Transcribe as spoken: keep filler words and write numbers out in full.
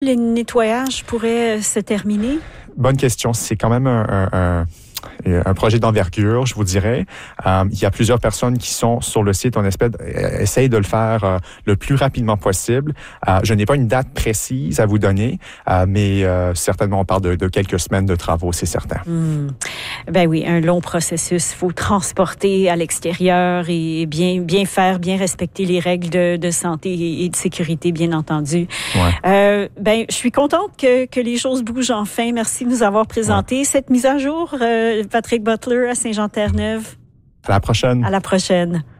Les nettoyages pourraient se terminer? Bonne question. C'est quand même un... un, un... un projet d'envergure, je vous dirais. Euh, il y a plusieurs personnes qui sont sur le site. On espère, essaye de le faire euh, le plus rapidement possible. Euh, je n'ai pas une date précise à vous donner, euh, mais euh, certainement on parle de, de quelques semaines de travaux, c'est certain. Mmh. Ben oui, un long processus. Il faut transporter à l'extérieur et bien, bien faire, bien respecter les règles de, de santé et de sécurité, bien entendu. Ouais. Euh, ben, je suis contente que, que les choses bougent enfin. Merci de nous avoir présenté ouais. cette mise à jour. Euh, Patrick Butler à Saint-Jean-Terre-Neuve. À la prochaine. À la prochaine.